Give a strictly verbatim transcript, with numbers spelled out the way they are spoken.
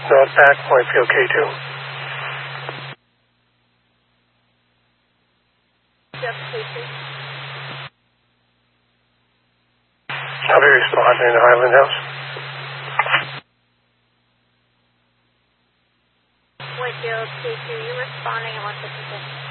North back, Whitefield K two. Yep, K two. I'll be responding to Highland House. Whitefield K two, you're responding at one fifty-six.